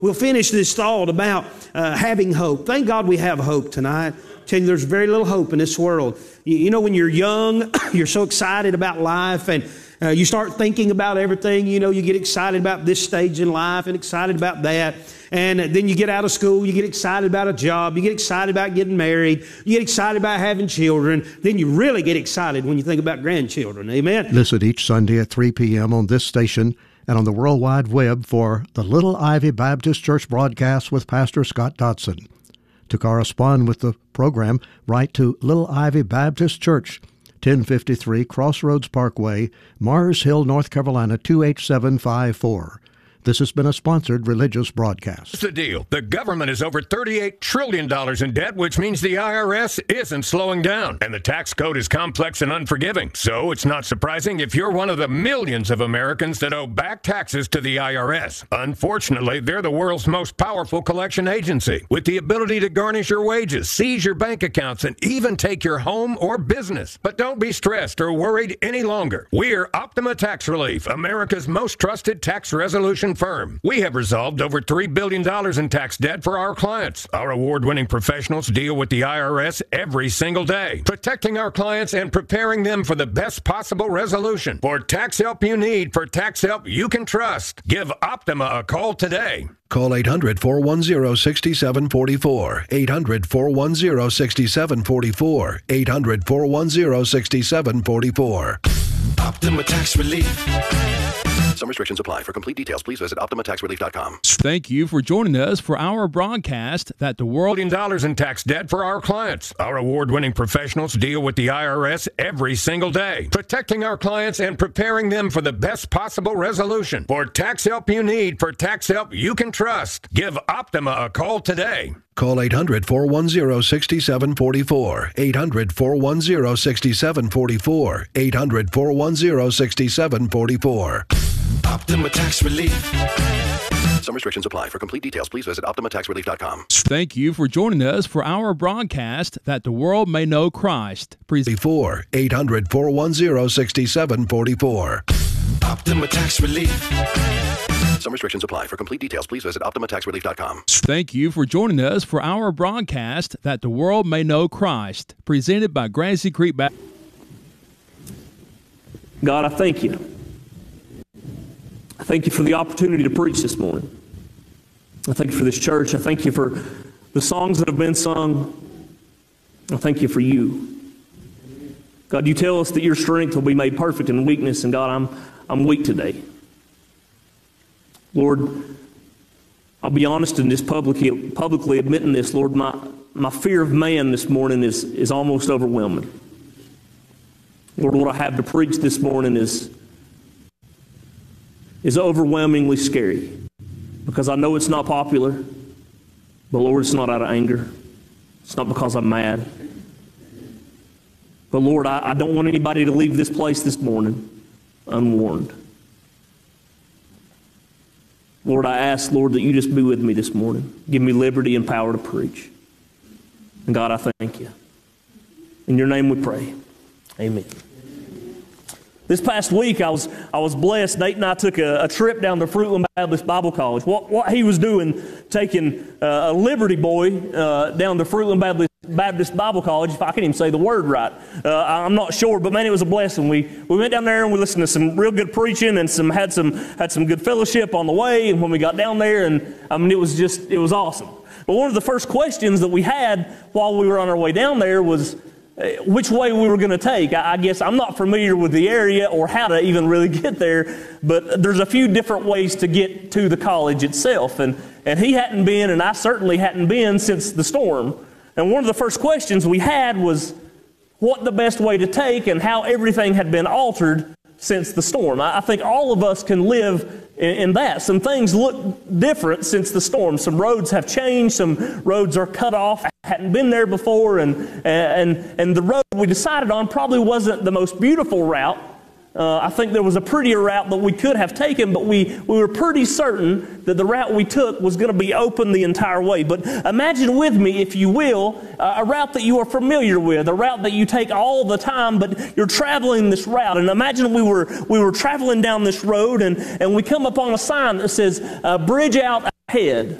We'll finish this thought about having hope. Thank God we have hope tonight. I tell you, there's very little hope in this world. You know, when you're young, you're so excited about life, and you start thinking about everything. You know, you get excited about this stage in life and excited about that. And then you get out of school, you get excited about a job, you get excited about getting married, you get excited about having children. Then you really get excited when you think about grandchildren. Amen? Listen each Sunday at 3 p.m. on this station and on the World Wide Web for the Little Ivy Baptist Church broadcast with Pastor Scott Dodson. To correspond with the program, write to Little Ivy Baptist Church, 1053 Crossroads Parkway, Mars Hill, North Carolina, 28754. This has been a sponsored religious broadcast. What's the deal? The government is over $38 trillion in debt, which means the IRS isn't slowing down. And the tax code is complex and unforgiving. So it's not surprising if you're one of the millions of Americans that owe back taxes to the IRS. Unfortunately, they're the world's most powerful collection agency, with the ability to garnish your wages, seize your bank accounts, and even take your home or business. But don't be stressed or worried any longer. We're Optima Tax Relief, America's most trusted tax resolution firm. We have resolved over $3 billion in tax debt for our clients. Our award-winning professionals deal with the IRS every single day, protecting our clients and preparing them for the best possible resolution. For tax help you need, for tax help you can trust, give Optima a call today. Call 800-410-6744. 800-410-6744. 800-410-6744. Optima Tax Relief. Some restrictions apply. For complete details, please visit OptimaTaxRelief.com. Thank you for joining us for our broadcast that the world... $1 billion in tax debt for our clients. Our award-winning professionals deal with the IRS every single day, protecting our clients and preparing them for the best possible resolution. For tax help you need, for tax help you can trust, give Optima a call today. Call 800-410-6744. 800-410-6744. 800-410-6744. Optima Tax Relief. Some restrictions apply. For complete details, please visit OptimaTaxRelief.com. Thank you for joining us for our broadcast that the world may know Christ. 800-410-6744. Optima Tax Relief. Some restrictions apply. For complete details, please visit OptimaTaxRelief.com. Thank you for joining us for our broadcast that the world may know Christ. Presented by Grassy Creek Baptist. God, I thank you. I thank you for the opportunity to preach this morning. I thank you for this church. I thank you for the songs that have been sung. I thank you for you. God, you tell us that your strength will be made perfect in weakness, and God, I'm weak today. Lord, I'll be honest in this publicly admitting this, Lord, my fear of man this morning is almost overwhelming. Lord, what I have to preach this morning is overwhelmingly scary, because I know it's not popular, but Lord, it's not out of anger. It's not because I'm mad. But Lord, I don't want anybody to leave this place this morning unwarned. Lord, I ask, Lord, that you just be with me this morning. Give me liberty and power to preach. And God, I thank you. In your name we pray. Amen. This past week, I was blessed. Nate and I took a trip down to Fruitland Baptist Bible College. What he was doing, taking a Liberty boy down to Fruitland Baptist Bible College, if I can't even say the word right, I'm not sure, but man, it was a blessing. We went down there and we listened to some real good preaching and had some good fellowship on the way. And when we got down there, and I mean, it was awesome. But one of the first questions that we had while we were on our way down there was which way we were going to take. I guess I'm not familiar with the area or how to even really get there, but there's a few different ways to get to the college itself. And he hadn't been, and I certainly hadn't been since the storm. And one of the first questions we had was what the best way to take and how everything had been altered since the storm. I think all of us can live in that. Some things look different since the storm. Some roads have changed. Some roads are cut off. I hadn't been there before, and the road we decided on probably wasn't the most beautiful route. I think there was a prettier route that we could have taken, but we were pretty certain that the route we took was going to be open the entire way. But imagine with me, if you will, a route that you are familiar with, a route that you take all the time, but you're traveling this route. And imagine we were traveling down this road, and we come upon a sign that says, bridge out head